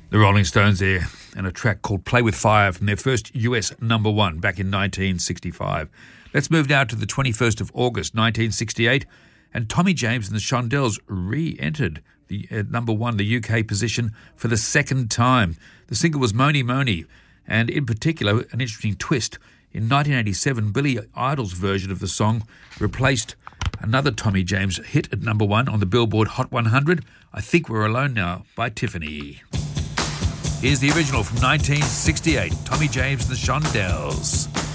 The Rolling Stones there, and a track called Play With Fire from their first US number one back in 1965. Let's move now to the 21st of August 1968, and Tommy James and the Shondells re-entered the number one, the UK position, for the second time. The single was Mony Mony, and in particular, an interesting twist. In 1987, Billy Idol's version of the song replaced another Tommy James hit at number one on the Billboard Hot 100, I Think We're Alone Now, by Tiffany. Here's the original from 1968, Tommy James and the Shondells.